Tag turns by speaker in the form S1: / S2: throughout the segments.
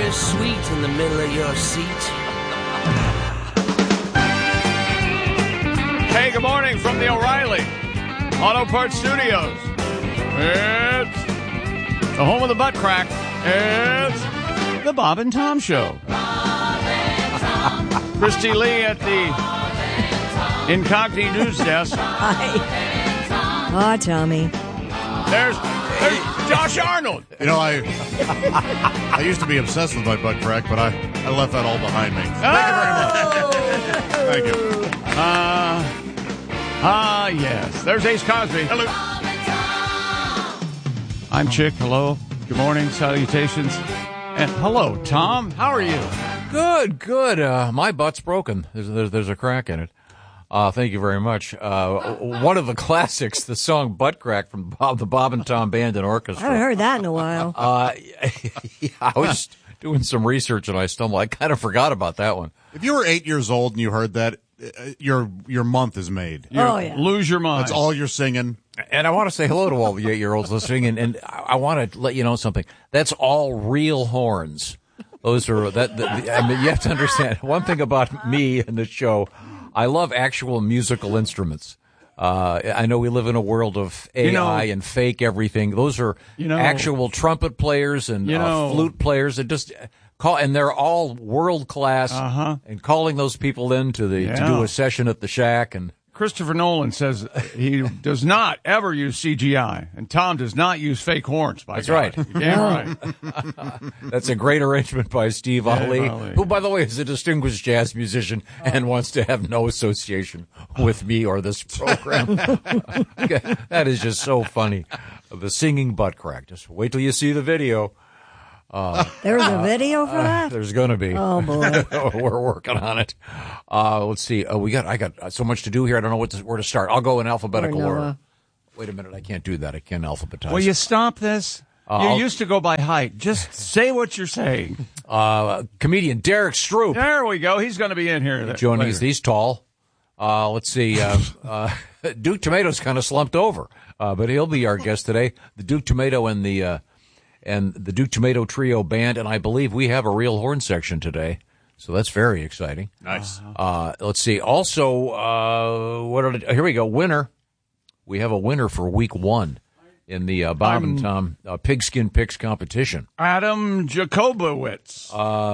S1: bittersweet in the middle of your seat.
S2: Hey, good morning from the O'Reilly Auto Parts Studios. It's the home of the butt crack. It's the Bob and Tom Show. Christy Lee at the Incognito News Desk.
S3: Hi, Tommy.
S2: There's Josh Arnold.
S4: You know, I used to be obsessed with my butt crack, but I left that all behind me. Thank you very much. Thank you.
S2: Yes. There's Ace Cosby. Hello. I'm Chick. Hello. Good morning. Salutations. And hello, Tom. How are you?
S5: Good. My butt's broken. There's a crack in it. Thank you very much. One of the classics, the song "Butt Crack" from the Bob and Tom Band and Orchestra.
S3: I haven't heard that in a while.
S5: Yeah, I was doing some research and I stumbled. I kind of forgot about that one.
S4: If you were 8 years old and you heard that, your month is made.
S3: Yeah.
S2: Lose your mind.
S4: That's all you're singing.
S5: And I want to say hello to all the 8-year-olds listening, and I want to let you know something. That's all real horns. Those are I mean, you have to understand one thing about me and the show. I love actual musical instruments. I know we live in a world of AI and fake everything. Those are actual trumpet players and flute players that just and they're all world class. And calling those people in to do a session at the Shack. And
S2: Christopher Nolan says he does not ever use CGI, and Tom does not use fake horns.
S5: That's right.
S2: Yeah, right.
S5: That's a great arrangement by Steve Ali, who, by the way, is a distinguished jazz musician and wants to have no association with me or this program. That is just so funny. The singing butt crack. Just wait till you see the video.
S3: There's a video for that?
S5: There's going to be.
S3: Oh, boy.
S5: We're working on it. Let's see. I got so much to do here. I don't know where to start. I'll go in alphabetical order. Wait a minute. I can't do that. I can't alphabetize.
S2: Will you stop this? You used to go by height. Just say what you're saying.
S5: Comedian Derek Stroop.
S2: There we go. He's going to be in here.
S5: Joining us. He's tall. Let's see. Duke Tomato's kind of slumped over, but he'll be our guest today. The Duke Tomato and the Duke Tomato Trio Band, and I believe we have a real horn section today, so that's very exciting.
S4: Nice.
S5: Let's see. Also, here we go. Winner. We have a winner for week 1 in the Bob and Tom Pigskin Picks competition.
S2: Adam Jacobowitz.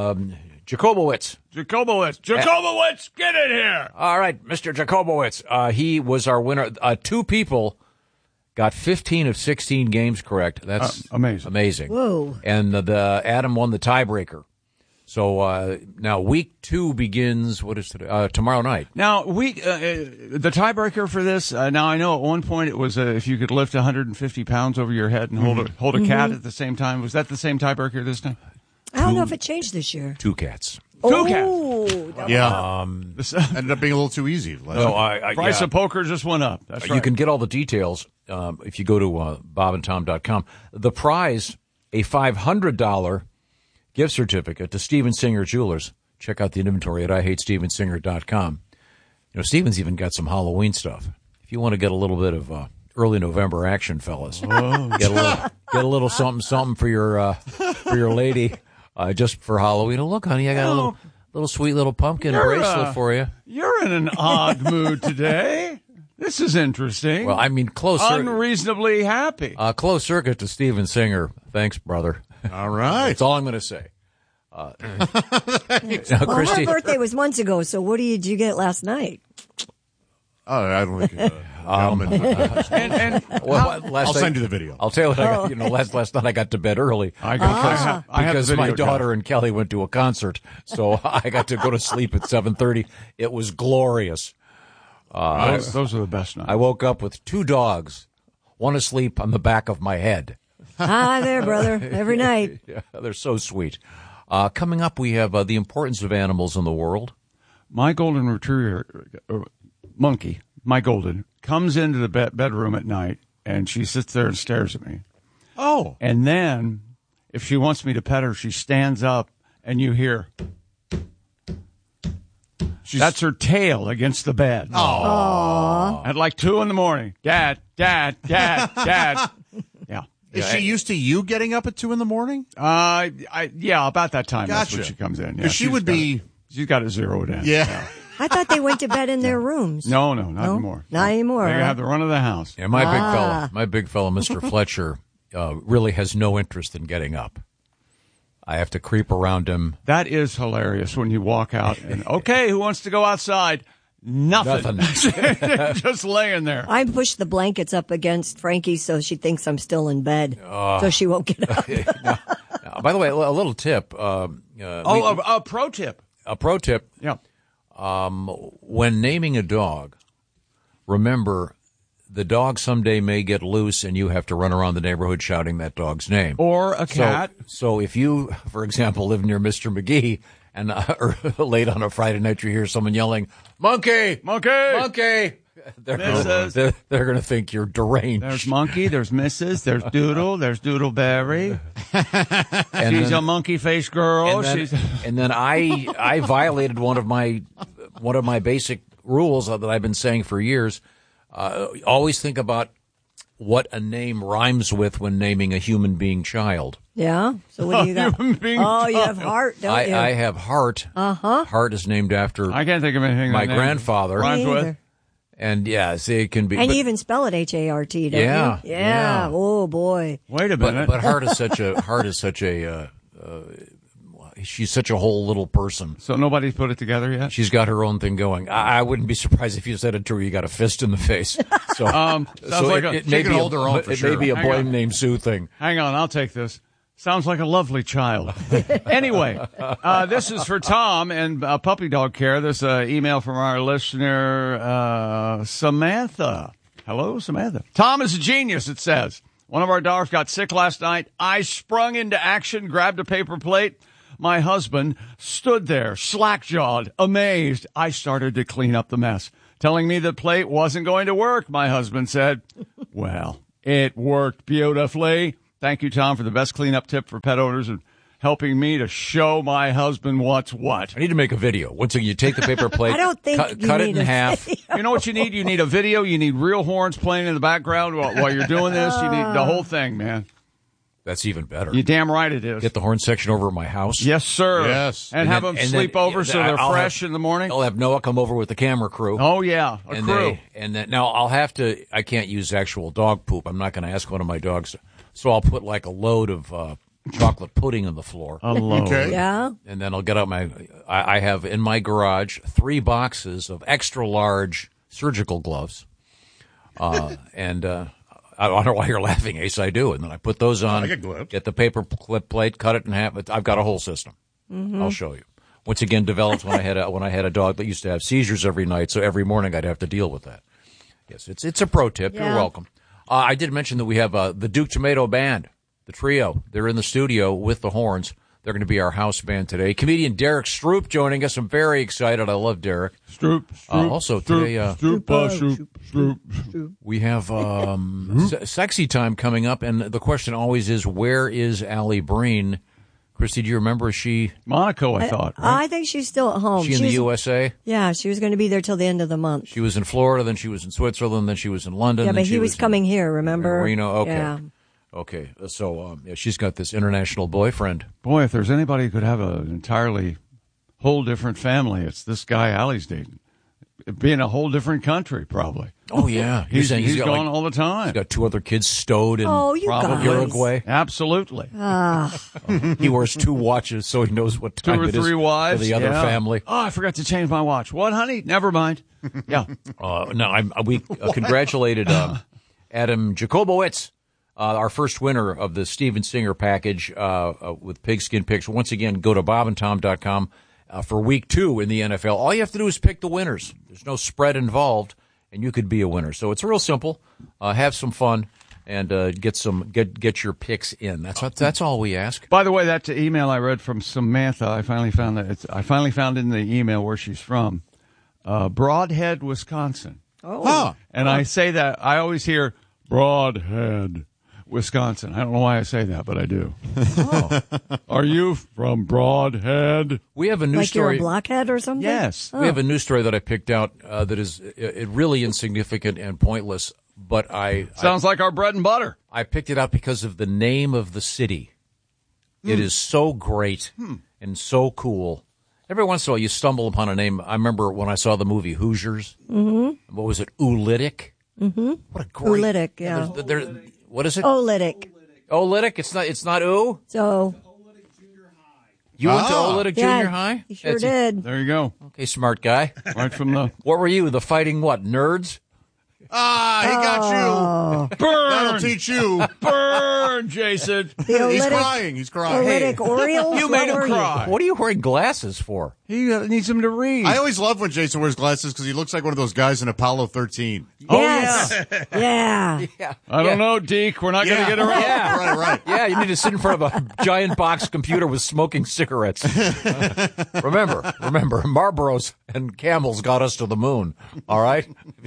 S2: Jacobowitz, get in here.
S5: All right, Mr. Jacobowitz. He was our winner. 2 people got 15 of 16 games correct. That's amazing.
S3: Whoa.
S5: And the Adam won the tiebreaker. So now week 2 begins, what is today? Tomorrow night.
S2: Now, the tiebreaker for this, now I know at one point it was if you could lift 150 pounds over your head and hold a cat at the same time. Was that the same tiebreaker this time?
S3: I don't know if it changed this year.
S5: 2 cats.
S2: Two cats.
S4: Yeah. This ended up being a little too easy.
S2: Price of poker just went up. That's right.
S5: You can get all the details if you go to bobandtom.com. The prize, a $500 gift certificate to Steven Singer Jewelers. Check out the inventory at IHateStevenSinger.com. Steven's even got some Halloween stuff. If you want to get a little bit of early November action, fellas, get a little something for your lady. Just for Halloween. Oh, look, honey, I got a little sweet little pumpkin bracelet for you.
S2: You're in an odd mood today. This is interesting.
S5: Well, I mean,
S2: unreasonably happy.
S5: Close circuit to Steven Singer. Thanks, brother.
S4: All right.
S5: That's all I'm going to say.
S3: Well,
S5: Christy,
S3: her birthday was months ago, so what did you get last night?
S4: Oh, I don't think.
S5: I'll
S4: send you the video.
S5: I'll tell you what I got. Last night I got to bed early because my daughter and Kelly went to a concert, so I got to go to sleep at 7:30. It was glorious.
S2: Those are the best nights.
S5: I woke up with 2 dogs, one asleep on the back of my head.
S3: Hi there, brother. Every night.
S5: Yeah, they're so sweet. Coming up, we have the importance of animals in the world.
S2: My golden retriever, Monkey, my golden, comes into the bedroom at night, and she sits there and stares at me.
S4: Oh.
S2: And then, if she wants me to pet her, she stands up, and you hear... That's her tail against the bed.
S3: Aww.
S2: At like 2 a.m. Dad. Yeah.
S4: Is she used to you getting up at 2 a.m?
S2: Yeah, about that time.
S4: Gotcha.
S2: That's when she comes in. Yeah,
S4: She would be.
S2: She's got it zeroed in.
S4: Yeah.
S3: I thought they went to bed in their rooms.
S2: No, not anymore.
S3: Not anymore.
S2: They
S3: huh?
S2: have the run of the house.
S5: Yeah, my big fella, Mr. Fletcher, really has no interest in getting up. I have to creep around him.
S2: That is hilarious when you walk out and, okay, who wants to go outside? Nothing. Just laying there.
S3: I push the blankets up against Frankie so she thinks I'm still in bed, so she won't get up.
S5: By the way, a little tip.
S2: A pro tip.
S5: A pro tip.
S2: Yeah.
S5: When naming a dog, remember the dog someday may get loose and you have to run around the neighborhood shouting that dog's name.
S2: Or a cat.
S5: So if you, for example, live near Mr. McGee and or late on a Friday night you hear someone yelling, "Monkey!
S2: Monkey!
S5: Monkey!" They're going to think you're deranged.
S2: There's Monkey, there's Mrs., there's Doodle, there's Doodleberry. She's a monkey-faced girl.
S5: And then I violated one of my basic rules that I've been saying for years. Always think about what a name rhymes with when naming a human being child.
S3: Yeah? So what do you got? You have Heart, don't you?
S5: I have Heart. Uh-huh. Heart is named after
S2: I can't think of anything
S5: my grandfather.
S2: Rhymes with.
S5: And yeah, see, it can be.
S3: And you even spell it Hart, don't you? Yeah. Oh boy.
S2: Wait a minute.
S5: But Heart is such a she's such a whole little person.
S2: So nobody's put it together yet?
S5: She's got her own thing going. I wouldn't be surprised if you said it to her. You got a fist in the face. So,
S2: like
S5: it may
S4: can hold her own for sure.
S5: May be a boy named Sue thing.
S2: Hang on, I'll take this. Sounds like a lovely child. Anyway, this is for Tom and puppy dog care. This email from our listener, Samantha. Hello, Samantha. Tom is a genius, it says. One of our dogs got sick last night. I sprung into action, grabbed a paper plate. My husband stood there, slack-jawed, amazed. I started to clean up the mess. Telling me the plate wasn't going to work, my husband said. Well, it worked beautifully. Thank you, Tom, for the best cleanup tip for pet owners and helping me to show my husband what's what.
S5: I need to make a video. Once you take the paper plate,
S3: I don't think
S5: cut it in half.
S2: You know what you need? You need a video. You need real horns playing in the background while you're doing this. You need the whole thing, man.
S5: That's even better.
S2: You're damn right it is.
S5: Get the horn section over at my house.
S2: Yes, sir.
S4: Yes.
S2: And have them sleep over so they're fresh in the morning.
S5: I'll have Noah come over with the camera crew.
S2: Oh, yeah, a crew.
S5: Now I'll have to, I can't use actual dog poop. I'm not going to ask one of my dogs. So I'll put like a load of chocolate pudding on the floor.
S2: A load.
S4: Okay.
S3: Yeah?
S5: And then I'll get out I have in my garage 3 boxes of extra large surgical gloves. I don't know why you're laughing, Ace. I do. And then I put those on, get the paper clip plate, cut it in half. I've got a whole system. Mm-hmm. I'll show you. Once again, developed when I had a dog that used to have seizures every night, so every morning I'd have to deal with that. Yes, it's a pro tip.
S3: Yeah.
S5: You're welcome. I did mention that we have the Duke Tomato Band, the trio. They're in the studio with the horns. They're going to be our house band today. Comedian Derek Stroop joining us. I'm very excited. I love Derek.
S2: Stroop.
S5: Also today,
S2: Stroop.
S5: we have sexy time coming up, and the question always is, where is Allie Breen? Christy, do you remember? Is she
S2: Monaco, I thought. Right?
S3: I think she's still at home.
S5: She in the USA?
S3: Yeah, she was going to be there till the end of the month.
S5: She was in Florida, then she was in Switzerland, then she was in London.
S3: Yeah,
S5: then
S3: but he was coming here, remember?
S5: Reno, okay.
S3: Yeah.
S5: Okay, so she's got this international boyfriend.
S2: Boy, if there's anybody who could have an entirely whole different family, it's this guy Allie's dating. It'd be in a whole different country, probably.
S5: Oh, yeah.
S2: He's
S5: got
S2: gone all the time.
S5: He's got 2 other kids stowed in
S3: guys.
S5: Uruguay.
S2: Absolutely.
S5: He wears 2 watches so he knows what
S2: 2
S5: time
S2: or
S5: it is
S2: 3 wives.
S5: for the other family.
S2: Oh, I forgot to change my watch. What, honey? Never mind. Yeah.
S5: We congratulated Adam Jacobowitz, our first winner of the Steven Singer package with Pigskin Picks. Once again, go to bobandtom.com for week 2 in the NFL. All you have to do is pick the winners. There's no spread involved, and you could be a winner. So it's real simple. Have some fun and get your picks in. That's all we ask.
S2: By the way, that email I read from Samantha, I finally found in the email where she's from. Broadhead, Wisconsin.
S3: Oh.
S4: Huh.
S2: And I say that, I always hear Broadhead, Wisconsin. I don't know why I say that, but I do.
S5: Oh.
S2: Are you from Broadhead?
S5: We have a new
S3: like
S5: story.
S3: Like you're a blockhead or something?
S2: Yes.
S3: Oh.
S5: We have a news story that I picked out that is really insignificant and pointless. but
S2: Sounds like our bread and butter.
S5: I picked it out because of the name of the city. It is so great and so cool. Every once in a while, you stumble upon a name. I remember when I saw the movie Hoosiers. Mm-hmm. What was it? Ulitic. Mm-hmm. What a great.
S3: Ulitic, yeah.
S5: What is it?
S3: Olytic.
S5: Olytic. It's not ooh.
S3: So
S5: you went to Olytic Junior High?
S3: You sure did.
S2: There you go.
S5: Okay, smart guy.
S2: Right from the
S5: What were you? The fighting what? Nerds?
S4: He got you.
S2: burn.
S4: That'll teach you.
S2: Burn, Jason.
S4: He's crying. He's crying.
S3: Olytic Orioles?
S2: You made him
S3: What were
S2: cry.
S5: What are you wearing glasses for?
S2: He needs him to read.
S4: I always love when Jason wears glasses because he looks like one of those guys in Apollo 13.
S3: Yes. Yeah.
S2: I don't know, Deke. We're not going to get around.
S5: Yeah.
S4: Right.
S5: Yeah, you need to sit in front of a giant box computer with smoking cigarettes. Remember, Marlboros and Camels got us to the moon. All right?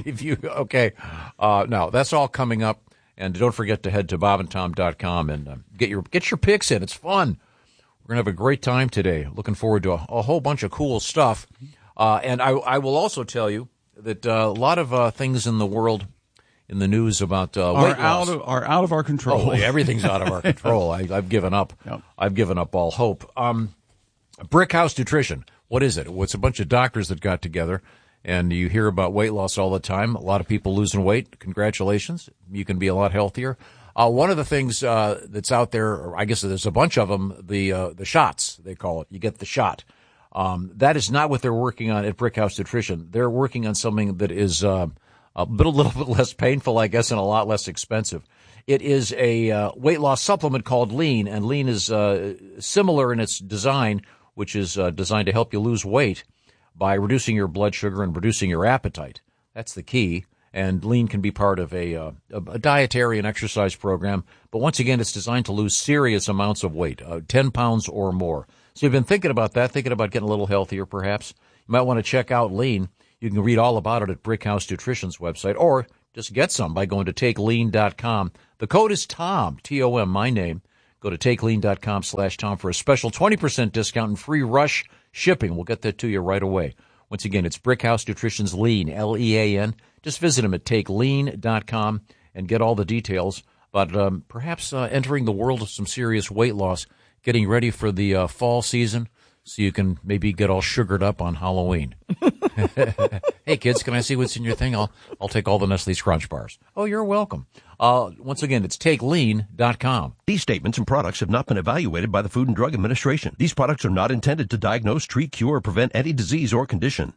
S5: Now, that's all coming up. And don't forget to head to bobandtom.com and get your picks in. It's fun. We're going to have a great time today. Looking forward to a whole bunch of cool stuff. And I will also tell you that a lot of things in the world, in the news about weight loss
S2: are out of our control.
S5: Oh, everything's out of our control. I've given up.
S2: Yep.
S5: I've given up all hope. Brick House Nutrition. What is it? Well, it's a bunch of doctors that got together, and you hear about weight loss all the time. A lot of people losing weight. Congratulations. You can be a lot healthier. One of the things that's out there, or I guess there's a bunch of them, the shots, they call it. You get the shot. That is not what they're working on at Brick House Nutrition. They're working on something that is a little bit less painful, I guess, and a lot less expensive. It is a weight loss supplement called Lean, and Lean is similar in its design, which is designed to help you lose weight by reducing your blood sugar and reducing your appetite. That's the key. And Lean can be part of a dietary and exercise program. But once again, it's designed to lose serious amounts of weight, 10 pounds or more. So you've been thinking about that, thinking about getting a little healthier perhaps. You might want to check out Lean. You can read all about it at Brick House Nutrition's website, or just get some by going to TakeLean.com. The code is TOM, T-O-M, my name. Go to TakeLean.com/Tom for a special 20% discount and free rush shipping. We'll get that to you right away. Once again, it's Brick House Nutrition's Lean, L-E-A-N. Just visit them at TakeLean.com and get all the details about perhaps entering the world of some serious weight loss, getting ready for the fall season so you can maybe get all sugared up on Halloween. Hey, kids, can I see what's in your thing? I'll take all the Nestle's Crunch Bars. Oh, you're welcome. Once again, it's TakeLean.com.
S6: These statements and products have not been evaluated by the Food and Drug Administration. These products are not intended to diagnose, treat, cure, or prevent any disease or condition.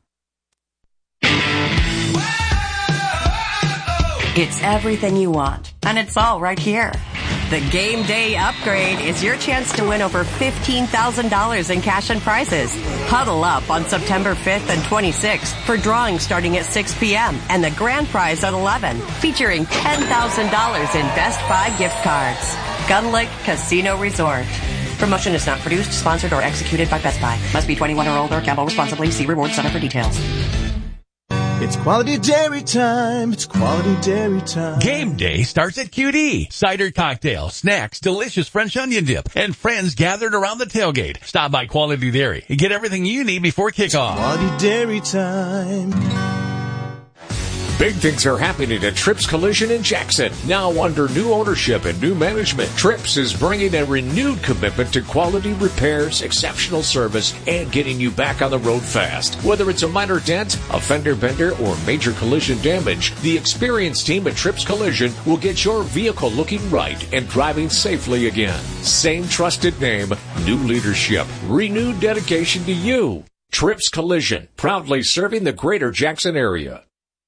S7: It's everything you want, and it's all right here. The Game Day Upgrade is your chance to win over $15,000 in cash and prizes. Huddle up on September 5th and 26th for drawings starting at 6 p.m. and the grand prize at 11, featuring $10,000 in Best Buy gift cards. Gun Lake Casino Resort. Promotion is not produced, sponsored, or executed by Best Buy. Must be 21 or older. Gamble responsibly. See Reward Center for details.
S8: It's quality dairy time. It's quality dairy time.
S9: Game day starts at QD. Cider cocktail, snacks, delicious French onion dip, and friends gathered around the tailgate. Stop by Quality Dairy and get everything you need before kickoff.
S8: Quality dairy time.
S10: Big things are happening at Trips Collision in Jackson. Now under new ownership and new management, Trips is bringing a renewed commitment to quality repairs, exceptional service, and getting you back on the road fast. Whether it's a minor dent, a fender bender, or major collision damage, the experienced team at Trips Collision will get your vehicle looking right and driving safely again. Same trusted name, new leadership, renewed dedication to you. Trips Collision, proudly serving the greater Jackson area.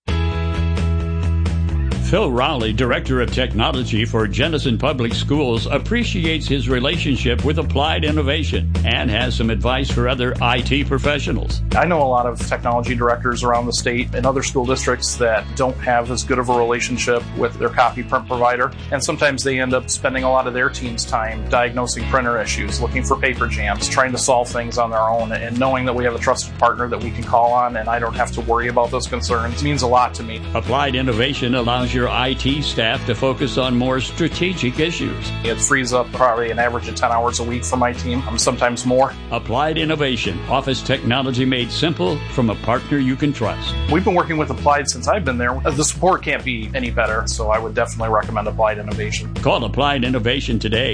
S11: Phil Rowley, Director of Technology for Jenison Public Schools, appreciates his relationship with Applied Innovation and has some advice for other IT professionals.
S12: I know a lot of technology directors around the state and other school districts that don't have as good of a relationship with their copy print provider, and sometimes they end up spending a lot of their team's time diagnosing printer issues, looking for paper jams, trying to solve things on their own, and knowing that we have a trusted partner that we can call on and I don't have to worry about those concerns means a lot to me.
S11: Applied Innovation allows your your IT staff to focus on more strategic issues.
S12: It frees up probably an average of 10 hours a week for my team, sometimes more.
S11: Applied Innovation, office technology made simple from a partner you can trust.
S12: We've been working with Applied since I've been there. The support can't be any better, so I would definitely recommend Applied Innovation.
S11: Call Applied Innovation today,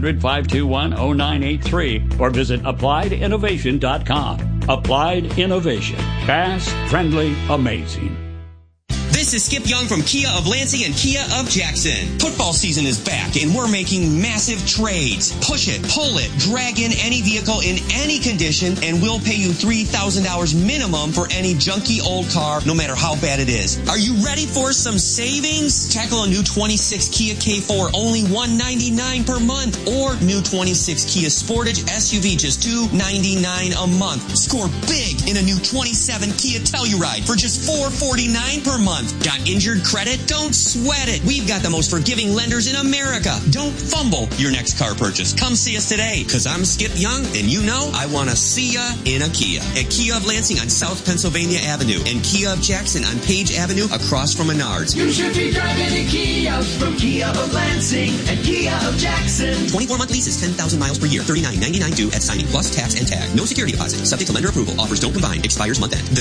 S11: 800-521-0983, or visit appliedinnovation.com. Applied Innovation. Fast, friendly, amazing.
S13: This is Skip Young from Kia of Lansing and Kia of Jackson. Football season is back and we're making massive trades. Push it, pull it, drag in any vehicle in any condition and we'll pay you $3,000 minimum for any junky old car, no matter how bad it is. Are you ready for some savings? Tackle a new 26 Kia K4, only $199 per month, or new 26 Kia Sportage SUV, just $299 a month. Score big in a new 27 Kia Telluride for just $449 per month. Got injured credit? Don't sweat it. We've got the most forgiving lenders in America. Don't fumble your next car purchase. Come see us today, because I'm Skip Young, and you know I want to see ya in a Kia. At Kia of Lansing on South Pennsylvania Avenue, and Kia of Jackson on Page Avenue across from Menards.
S14: You should be driving a Kia from Kia of Lansing and Kia of Jackson.
S13: 24-month leases, 10,000 miles per year, $39.99 due at signing, plus tax and tag. No security deposit. Subject to lender approval. Offers don't combine. Expires month end.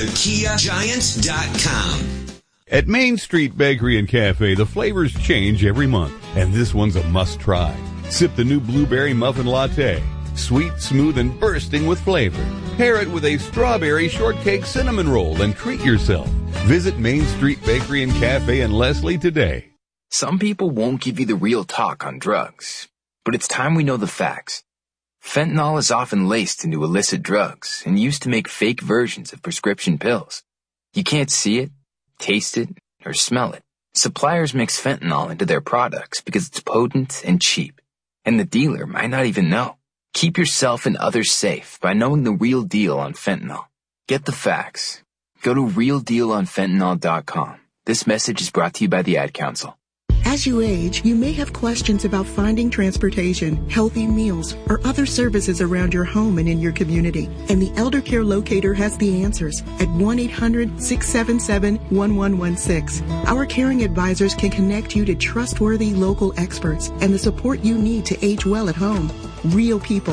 S13: TheKiaGiant.com.
S15: At Main Street Bakery and Cafe, the flavors change every month, and this one's a must-try. Sip the new blueberry muffin latte. Sweet, smooth, and bursting with flavor. Pair it with a strawberry shortcake cinnamon roll and treat yourself. Visit Main Street Bakery and Cafe in Leslie today.
S16: Some people won't give you the real talk on drugs, but it's time we know the facts. Fentanyl is often laced into illicit drugs and used to make fake versions of prescription pills. You can't see it, taste it, or smell it. Suppliers mix fentanyl into their products because it's potent and cheap, and the dealer might not even know. Keep yourself and others safe by knowing the real deal on fentanyl. Get the facts. Go to realdealonfentanyl.com. This message is brought to you by the Ad Council.
S17: As you age, you may have questions about finding transportation, healthy meals, or other services around your home and in your community. And the Elder Care Locator has the answers at 1-800-677-1116. Our caring advisors can connect you to trustworthy local experts and the support you need to age well at home. Real people